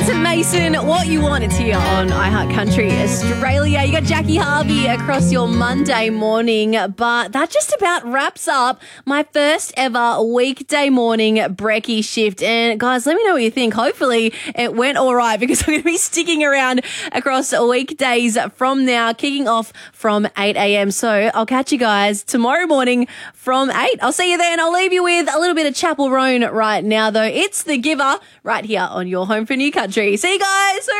and Mason, What You Want. It's here on iHeart Country Australia. You got Jackie Harvey across your Monday morning, but that just about wraps up my first ever weekday morning brekkie shift. And guys, let me know what you think. Hopefully it went all right, because I'm going to be sticking around across weekdays from now, kicking off from 8 a.m. So I'll catch you guys tomorrow morning from 8. I'll see you then. I'll leave you with a little bit of Chapel Roan right now, though. It's The Giver right here on your home for New Country. See you guys soon.